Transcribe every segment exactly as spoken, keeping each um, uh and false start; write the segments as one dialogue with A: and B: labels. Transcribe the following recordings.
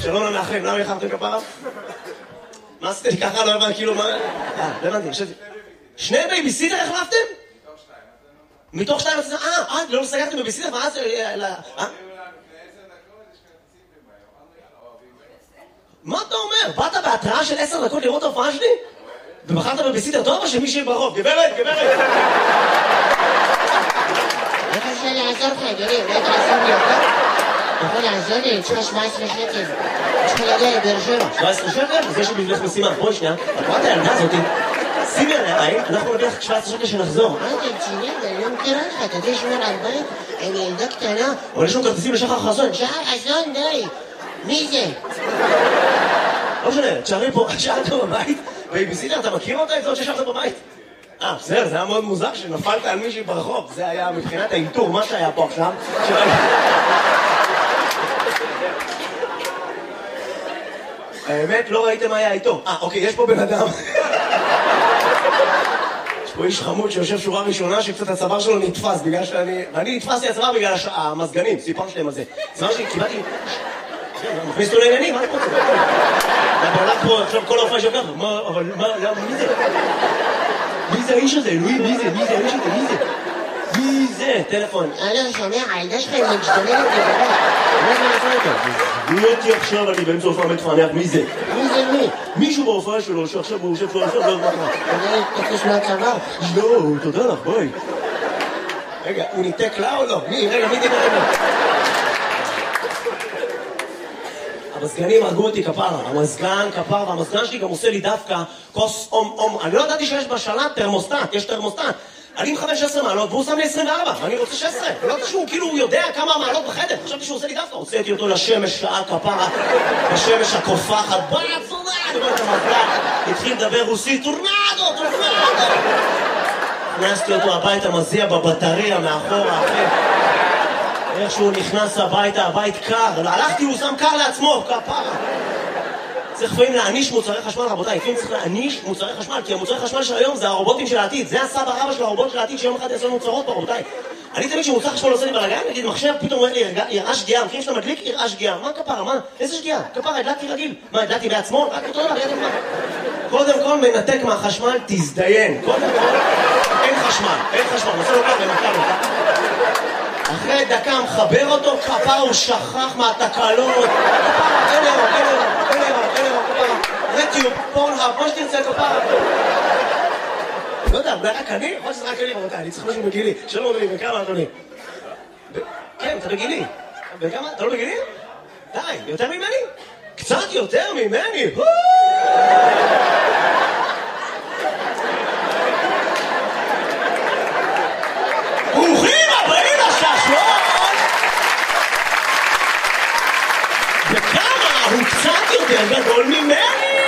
A: שלום למאחרים, למה יחרתם כפרה? מה עשיתי ככה? לא הבנתי, כאילו מה... אה, לא הבנתי, חשבתי. שני בייביסיטר החלפתם? מתוך שתיים. מתוך שתיים? אה, אה, לא סגרתם בייביסיטר, ואז... אה? מה אתה אומר? באת בהתראה של עשר דקות לראות ההופעה שלי? ובחרת בבייביסיטר טוב או שמישהי ברחוב? גברת, גברת!
B: איך אפשר לעזור לך, אדוני? אולי תעזור לי אותה? אתה יכול לעזור לי? יש לך שבע עשרה שקל. יש לך להגיע לבאר שבע.
A: שבע עשרה שקל? זה שבשבילך משימה. בואי שנייה. את רואה את הילדה הזאתי? שימי עליה עין, אנחנו נביא לך שבע עשרה שקל שנחזור.
B: מה אתה רציני? אני לא מכירה לך. אתה יודע שמור על בית? אני ילדה קטנה.
A: אבל יש לנו כרטיסים לשחר חסון.
B: שחר חסון, די. מי זה?
A: לא משנה, תשארי פה, שאלת בבית, בייביסיטר, אתה מכיר אותה? את זאת ששאלת בבית? אה, בסדר, זה היה מאוד מוזר שנפלת על מישהי ברחוב. זה היה מבחינת האיתור, מה שהיה פה עכשיו. האמת, לא ראיתם מה היה איתו. אה, אוקיי, יש פה בן אדם. יש פה איש חמוד שיושב שורה ראשונה שקצת הצוואר שלו נתפס בגלל שאני... ואני נתפסתי הצוואר בגלל המזגנים, סיפרתי להם על זה. סיפר שלי, קיבלתי... מכניס אותו לעניינים, מה אני רוצה? אתה בעלך פה, עכשיו כל ההופעה שלך, מה, אבל מה, מי זה? מי זה האיש הזה? אלוהים, מי זה? מי זה האיש הזה? מי זה? מי זה? טלפון.
B: אלו, שומע, הילדה שלך היא משתוללת לברך.
A: מה זה נעשה אותה? מי אותי עכשיו, אני באמצע הופעה מתפענח, מי זה?
B: מי זה מי?
A: מישהו בהופעה שלו, שעכשיו הוא יושב פה, עכשיו לא יודע מה.
B: אולי תקוש מהצבא.
A: לא, תודה לך, בואי. רגע, הוא ניתק לה או לא? מי? רגע, מי ניתק לה? המזגנים הרגו אותי כפרה, המזגן כפרה, והמזגן שלי גם עושה לי דווקא כוס אום אום. אני לא ידעתי שיש בשלט תרמוסטט, יש תרמוסטט. אני עם חמש עשרה מעלות והוא שם לי עשרים וארבע, ואני רוצה שש עשרה. לא יודעת שהוא כאילו יודע כמה מעלות בחדר, חשבתי שהוא עושה לי דווקא. הוצאתי אותו לשמש שעה כפרה, בשמש הקופחת, בעצונה, אני רואה את המזגן, התחיל לדבר רוסית, טורנדו, טורנדו. הכנסתי אותו הביתה, מזיע בבטריה מאחורה, אחי. איך שהוא נכנס הביתה, הבית קר, הלכתי, הוא שם קר לעצמו, כפרה. צריך לפעמים להעניש מוצרי חשמל, רבותיי, לפעמים צריך להעניש מוצרי חשמל, כי המוצרי חשמל של היום זה הרובוטים של העתיד, זה הסבא רבא של הרובוט של העתיד שיום אחד יעשו לנו צרות פה, רבותיי. אני תמיד שמוצר חשמל עושה לי בלגן, נגיד מחשב, פתאום אומר לי, יראה שגיאה, מכירים שאתה מדליק, יראה שגיאה, מה כפרה, מה? איזה שגיאה? כפרה, הדלקתי רגיל. מה, הדלקתי בעצמו? רק אותו דבר, ידעתם מה? קודם כל מנתק מהחשמל, תזדיין. קודם כל, אין חשמל, אין חשמל, נעשה לו ככה, נתקע לו. אחרי דקה מחבר אותו, כפרה הוא שכח מהתקלות. כפרה, אין אירו, אין אירו, אין אירו, אין אירו, כפרה. רטיוב, פורנהאב, מה שתרצה, כפרה. לא יודע, זה רק אני? יכול שזה רק אני, רבותיי, אני צריך משהו בגילי. שלום אדוני, בכמה אדוני? כן, אתה בגילי. בכמה? אתה לא בגילי? די, יותר ממני? קצת יותר ממני? ברוכים הבאים לששון! וכמה הוא קצת יותר גדול ממני!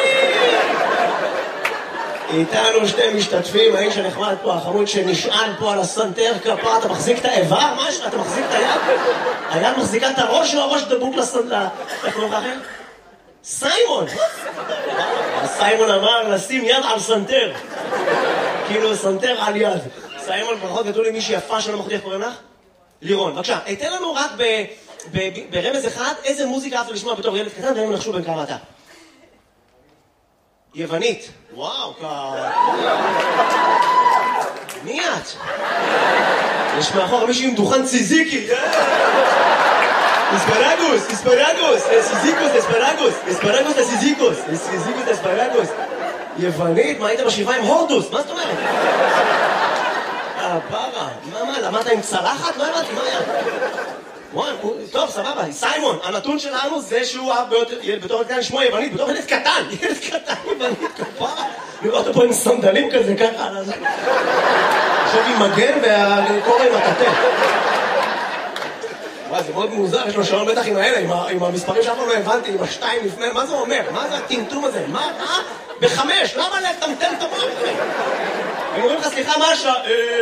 A: איתנו שתי משתתפים, האיש הנחמד פה, החמוד שנשען פה על הסנטר כפרה, אתה מחזיק את האיבר? משהו? אתה מחזיק את היד? היד מחזיקה את הראש או הראש דבוק לסנטר? איך קוראים לך אחר? סיימון! סיימון אמר לשים יד על סנטר. כאילו סנטר על יד. סיימון פחות כתוב לי מישהי יפה שלא מחודי, איך קוראים לך? לירון. בבקשה, היתן לנו רק ברמז אחד איזה מוזיקה אהבת לשמוע בתור ילד קטן, והם נחשו בין כמה אתה. יוונית. וואו, מי את? יש מאחור מישהו עם דוכן ציזיקי. אספרגוס, אספרגוס, סיזיקוס, אספרגוס, אספרגוס לסיזיקוס, סיזיקוס אספרגוס. יוונית? מה היית בשבעה עם הורדוס? מה זאת אומרת? אה, פרה. מה, מה, למדת עם צלחת? לא הבנתי, מה היה? וואי, טוב, סבבה, סיימון, הנתון שלנו זה שהוא אהב בתור קטן שמו יוונית, בתור ילד קטן, ילד קטן יוונית, כפרה. נראה אותו פה עם סנדלים כזה, ככה, על הזה. עכשיו עם מגן והקורא עם הקטן. וואי, זה מאוד מוזר, יש לו שעון בטח עם האלה, עם המספרים שאף פעם לא הבנתי, עם השתיים לפני, מה זה אומר? מה זה הטמטום הזה? מה? אה? בחמש, למה לטמטם את המוח? הם אומרים לך, סליחה, מה השעה?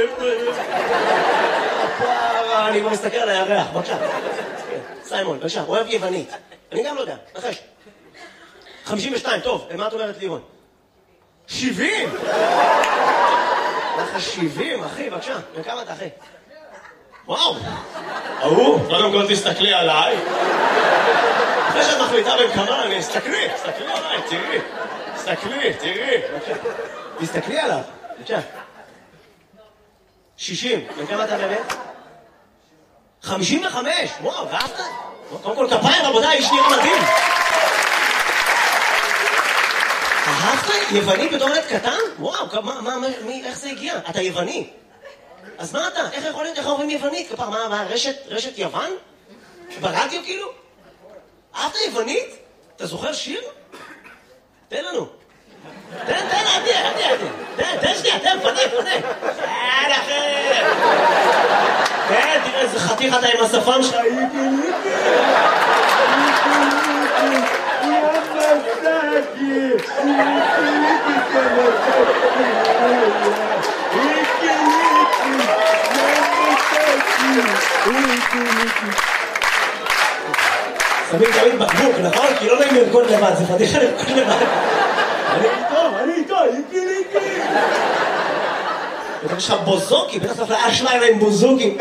A: אני כבר מסתכל על הירח, בבקשה. סיימון, בבקשה, אוהב יוונית. אני גם לא יודע, נחש. חמישים ושתיים, טוב, מה את אומרת לירון? שבעים! לך שבעים, אחי, בבקשה. וכמה אתה, אחי? וואו! ההוא, קודם כל תסתכלי עליי. אחרי שאת מחליטה בין כמה, אני אסתכלי, אסתכלי עליי, תראי, אסתכלי, תראי. תסתכלי עליו, בבקשה. שישים, וכמה אתה באמת? חמישים וחמש, וואו, ואהבת? קודם כל כפיים, רבותיי, איש נראה מדהים. אהבת? יווני בתור ילד קטן? וואו, מה, מה, מי, איך זה הגיע? אתה יווני. אז מה אתה? איך יכול להיות, איך אומרים יוונית? כפר, מה, מה, רשת, רשת יוון? ברדיו כאילו? אהבת יוונית? אתה זוכר שיר? תן לנו. תן, תן, עדי, עדי, עדי. תן, תן שנייה, תן, פדק, פדק. תן אחר. תן, תראה איזה חתיך אתה עם השפם שלך. שמים תמיד בקבוק, נכון? כי לא נעים לרקוד לבד, זה פדיחה לרקוד לבד. אני איתו, אני איתו, איקי ליקי. יש לך בוזוקי, בטח צריך לאש לילה עם בוזוקי.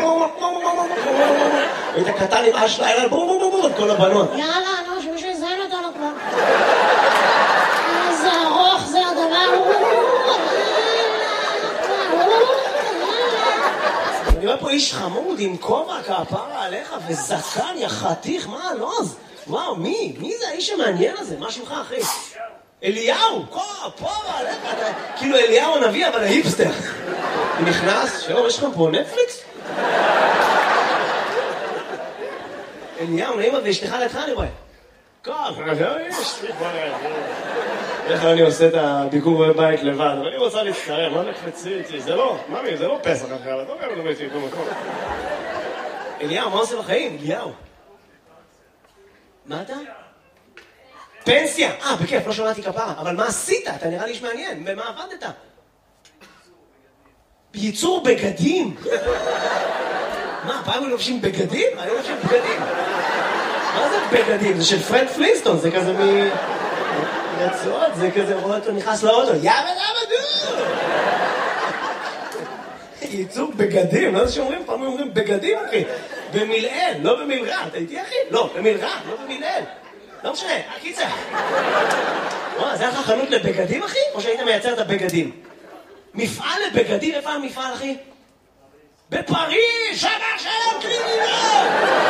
A: היית קטן עם אש לילה, בום בום בום בום, כל הבנות.
B: יאללה, נו, שמישהו יזיין אותנו כבר. איזה ארוך זה הדבר.
A: אני רואה פה איש חמוד עם כובע כפרה עליך וזקן, יא חתיך, מה הלוז? וואו, מי? מי זה האיש המעניין הזה? מה שמך, אחי? אליהו, כפרה עליך, כאילו אליהו הנביא, אבל ההיפסטר. נכנס, שלום, יש לכם פה נטפליקס? אליהו, נעימה ואשתך לידך, אני רואה. כפרה, יש לי כבר... איך אני עושה את הביקור בבית לבד, אבל אני רוצה להצטרם, מה נקפצי איתי? זה לא, ממי, זה לא פסח אחרי, אבל לא גם לא הייתי במקום. אליהו, מה עושה בחיים? אליהו. מה אתה? פנסיה! אה, בכיף, לא שמעתי כפרה, אבל מה עשית? אתה נראה לי איש מעניין, במה עבדת? בייצור בגדים! מה, פעם הם לובשים בגדים? אני לובשים בגדים. מה זה בגדים? זה של פרד פלינסטון, זה כזה מ... רצועות, זה כזה רואה אותו נכנס לאוטו, יאבא יאבא דו! ייצוג בגדים, לא זה שאומרים, פעם אומרים בגדים, אחי. במילאל, לא במילרע, אתה איתי, אחי? לא, במילרע, לא במילאל. לא משנה, הקיצה. וואו, זה היה לך חנות לבגדים, אחי? או שהיית מייצר את הבגדים? מפעל לבגדים, איפה המפעל, אחי? בפריז, שבר שלום קרימינל!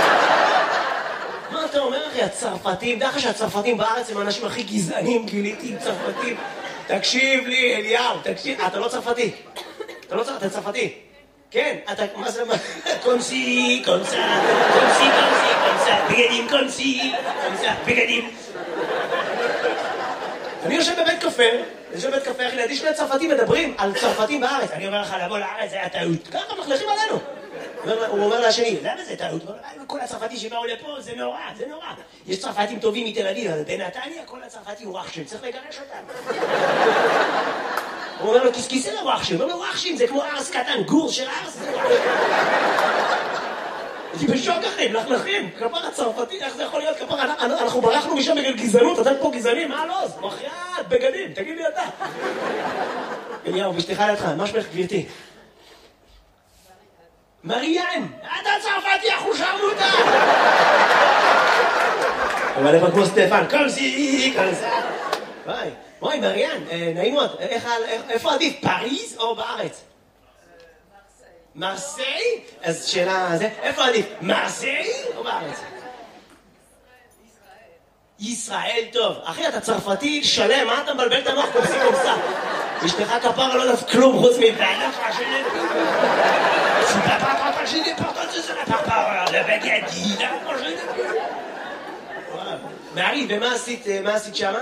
A: מה אתה אומר, אחי? הצרפתים, דרך שהצרפתים בארץ הם האנשים הכי גזענים, גיליתי עם צרפתים. תקשיב לי, אליהו, תקשיב, אתה לא צרפתי. אתה לא צרפתי, אתה צרפתי. כן, אתה, מה זה, קונסי, קונסה, קונסי, קונסי, קונסה, בגדים, קונסי, קונסה, בגדים. אני יושב בבית קפה, אני יושב בבית קפה, אחי, לידי שני צרפתים מדברים על צרפתים בארץ. אני אומר לך, לבוא לארץ, זה היה טעות. ככה מחלכים עלינו. הוא אומר לשני, למה זה טעות? כל הצרפתי שבאו לפה, זה נורא, זה נורא. יש צרפתים טובים מתל אביב, אבל בנתניה כל הצרפתי הוא רחשן, צריך לגרש אותם. הוא אומר לו, כיסכיסי לו רחשן, הוא אומר לו, רחשן, זה כמו ארס קטן, גור של ארס, זה רחשן. אני בשוק אחרי, מלכלכים, כפר הצרפתי, איך זה יכול להיות? כפר, אנחנו ברחנו משם בגלל גזענות, אתם פה גזענים, מה לא? מחייאת, בגדים, תגיד לי אתה. אליהו, בשתיך לידך, מה שמך גבירתי? מריאן, אתה צרפתי, אנחנו שרנו אותה! אבל איפה כמו סטפן, קומסי, קומסה. וואי, וואי, מריאן, נעים מאוד, איפה עדיף, פריז או בארץ? מרסיי? אז שאלה, איפה עדיף, מרסיי או בארץ? ישראל, טוב. אחי, אתה צרפתי שלם, מה אתה מבלבל את המוח קומסי קומסה? אשתך כפרה לא דף כלום חוץ מבעלה פרשנית. C'est pas pas pas j'ai des portes de la papa le baguette là moi je voilà Marie ומה עשית מה עשית שמה?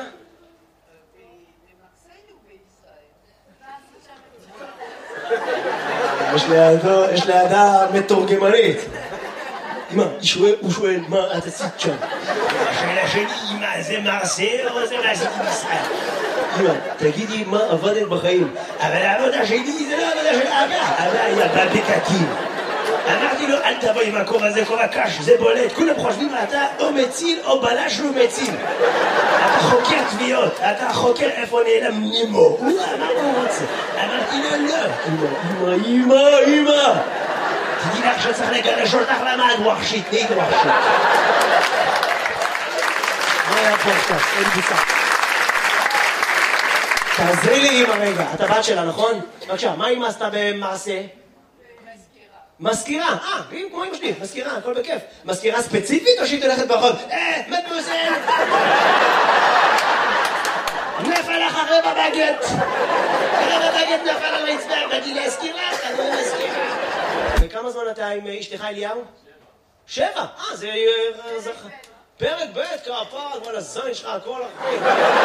A: יש לידה יש לידה מתורגמנית. אמא, הוא שואל מה את עשית שם? השאלה שלי, אמא, זה מרסיי או זה מה עשית בישראל? אמא, תגידי מה עבדת בחיים. אבל העבודה שלי זה לא עבודה של אבא. אבא היה בבקקים. אמרתי לו, אל תבוא עם הכובע הזה, כובע קש, זה בולט. כולם חושבים, אתה או מציל או בלש לא מציל. אתה חוקר תביעות, אתה חוקר איפה נעלם נימו. הוא אמר הוא רוצה. אמרתי לו, לא. אמא, אמא, אמא. תדעי לך שצריך לגרש אותך למה את ווחשית, נהיית ווחשית. היה פה עכשיו, אין בוסה. תעזרי לי עם הרגע, את הבת שלה, נכון? בבקשה, מה אמא עשתה במעשה? מזכירה, אה, היא כמו אמא שלי, מזכירה, הכל בכיף. מזכירה ספציפית או שהיא תלכת ברחוב? אה, מדמוזל! נפל לך הרבע בגט! הרבע בגט נפל על הרצפה, באתי להזכיר לך, אני לא מזכירה. וכמה זמן אתה עם אשתך אליהו? שבע, אה, זה... פרק ב' כפר, כל הזין שלך, הכל אחרי.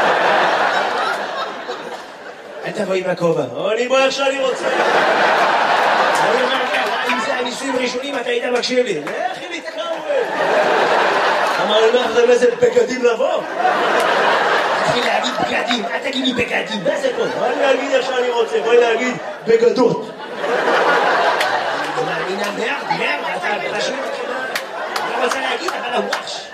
A: אל תבואי מהכובע, אני בוא איך שאני רוצה. אני אומר לך, אם זה הניסויים ראשונים, אתה היית מקשיב לי. לכי להתקרב. אמר לי, מה זה איזה בגדים לבוא? תתחיל להגיד בגדים, אל תגיד לי בגדים, מה זה פה? אני אגיד איך שאני רוצה, בואי להגיד בגדות. אני מאמינה מרד, מרד, אתה פשוט, אני לא רוצה להגיד, אבל הוואש.